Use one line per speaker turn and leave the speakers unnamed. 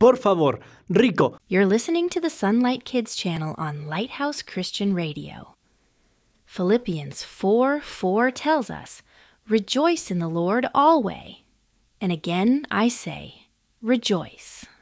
Por favor, Rico.
You're listening to the Sunlight Kids channel on Lighthouse Christian Radio. Philippians 4:4 tells us, "Rejoice in the Lord always." And again I say, rejoice.